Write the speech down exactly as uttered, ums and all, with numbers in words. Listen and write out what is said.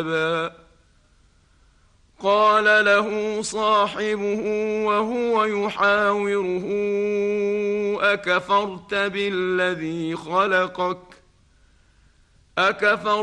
قال له صاحبه وهو يحاوره أكفرت بالذي خلقك أكفرت